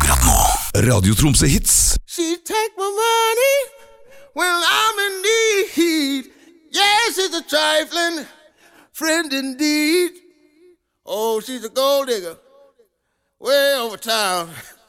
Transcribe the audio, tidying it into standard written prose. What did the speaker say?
akkurat nå. Radio Tromsø Hits. She take my money when I'm in need. Yes, it's a trifling friend indeed. Oh, she's a gold digger way over town.